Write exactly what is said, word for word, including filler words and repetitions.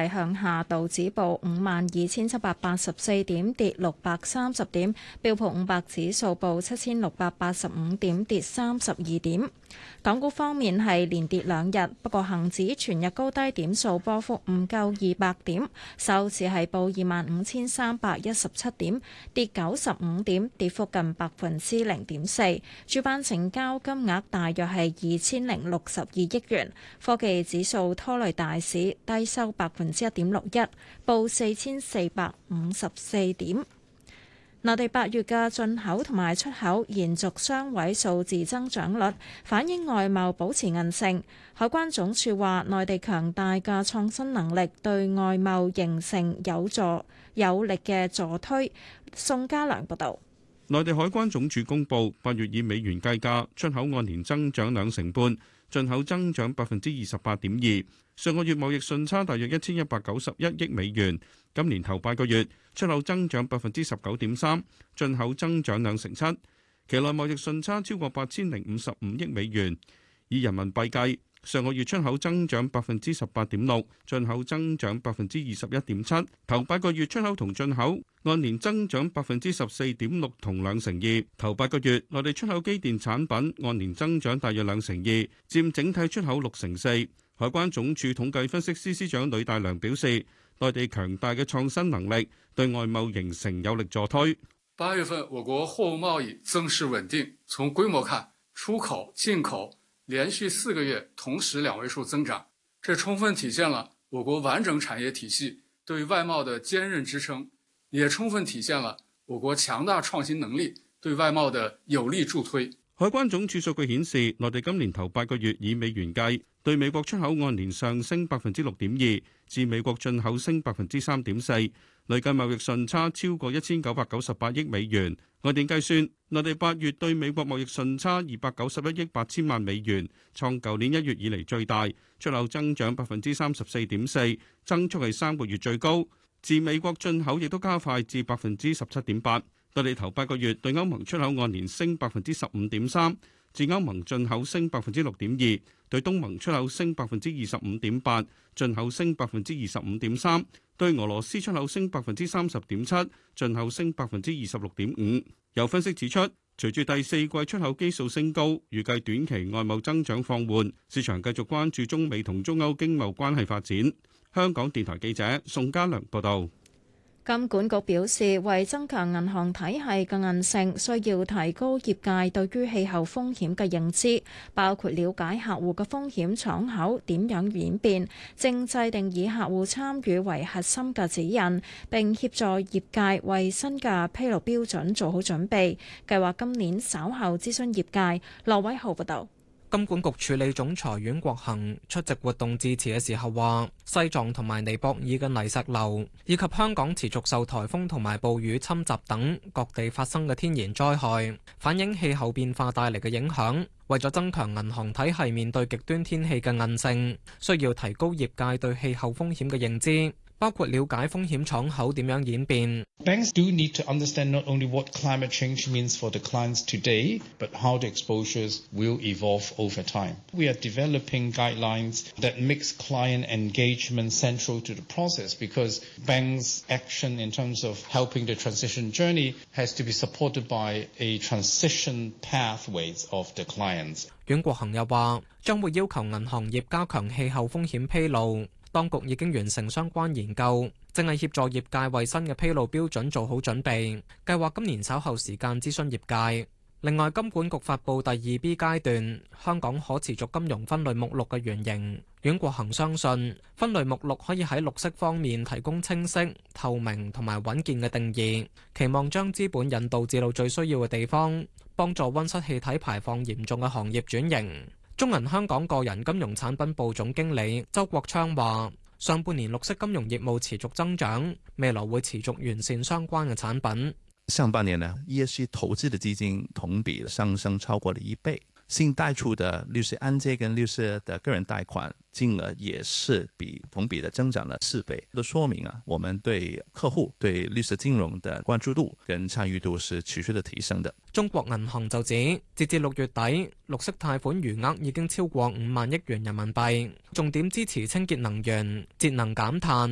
係向下，道指報五萬二千七百八十四點，跌六百三十點；標普五百指數報七千六百八十五點，跌三十二點。港股方面係連跌兩日，不過恒指全日高低點數波幅唔夠二百點，收市係報二萬五千三百一十七點，跌九十五點，跌幅近百分之零點四。主板成交金額大約係二千零六十二億元。科技指數拖累大市，低收百分之一點六一，報四千四百五十四點。內地八月嘅進口同埋出口延續雙位數字增長率，反映外貿保持韌性。海關總署話，內地強大嘅創新能力對外貿形成有助有力嘅助推。宋家良報導。 內地海關總署公佈，八月以美元計價，出口按年增長兩成半，進口增長百分之二十八點二。上個月貿易順差大約一千一百九十一億美元。今年頭八個月，出口增長百分之十九點三，進口增長兩成七。期內貿易順差超過八千零五十五億美元。以人民幣計，上個月出口增長百分之十八點六，進口增長百分之二十一點七。頭八個月出口同進口按年增長百分之十四點六同兩成二。頭八個月內地出口機電產品按年增長大約兩成二，佔整體出口六成四。海關總署統計分析司司長呂大良表示，內地強大嘅創新能力對外貿形成有力助推。 八月份我國貨物貿易增勢穩定，從規模看，出口、進口連續四個月同時兩位數增長，這充分體現了我國完整產業體系對外貿的堅韌支撐，也充分體現了我國強大創新能力對外貿的有力助推。 海關總署數據顯示，內地今年頭八個月以美元計，對美國出口按年上升百分之六點二，至美國進口升百分之三點四，累計貿易順差超過一千九百九十八億美元。按年計算，內地八月對美國貿易順差二百九十一億八千萬美元，創舊年一月以嚟最大，出口增長百分之三十四點四，增速係三個月最高。自美國進口亦都加快至百分之十七點八。內地頭八個月對歐盟出口按年升百分之十五點三，自歐盟進口升百分之六點二，對東盟出口升百分之二十五點八，進口升百分之二十五點三，對俄羅斯出口升百分之三十點七，進口升百分之二十六點五。有分析指出，隨住第四季出口基數升高，預計短期外貿增長放緩，市場繼續關注中美同中歐經貿關係發展。香港電台記者宋家良報道。 金管局表示，為增強銀行體系嘅韌性，需要提高業界對於氣候風險嘅認知，包括了解客戶嘅風險敞口點樣演變，正制定以客戶參與為核心嘅指引，並協助業界為新嘅披露標準做好準備。計劃今年稍後諮詢業界。羅偉浩報道。 金管局處理總裁阮國恒出席活動致辭嘅時候話，西藏同埋尼泊爾嘅泥石流，以及香港持續受颱風同埋暴雨侵襲等各地發生嘅天然災害，反映氣候變化帶嚟嘅影響。為咗增強銀行體系面對極端天氣嘅韌性，需要提高業界對氣候風險嘅認知，包括了解風險敞口點樣演變。 Banks do need to understand not only what climate change means for the clients today, but how the exposures will evolve over time. We are developing guidelines that makes client engagement central to the process because banks' action in terms of helping the transition journey has to be supported by a transition pathways of the clients. 阮國恒又話，將會要求銀行業加強氣候風險披露。當局已經完成相關研究，正係協助業界為新嘅披露標準做好準備，計劃今年稍後時間諮詢業界。另外，金管局發布第二 B 階段香港可持續金融分類目錄嘅原型。阮國恒相信，分類目錄可以喺綠色方面提供清晰、透明同埋穩健嘅定義，期望將資本引導至到最需要嘅地方，幫助溫室氣體排放嚴重嘅行業轉型。中銀香港個人金融產品部總經理周國昌話，上半年綠色金融業務持續增長，未來會持續完善相關嘅產品。 上半年呢 E S G 投資的基金同比上升超過了一倍，新貸出的綠色按揭跟綠色的個人貸款金額也是比同比的增長了四倍，都說明啊，我們對客戶對綠色金融的關注度跟參與度是持續的提升的。 中國銀行就指，截至六月底，綠色貸款餘額已經超過五萬億元人民幣，重點支持清潔能源、節能減碳、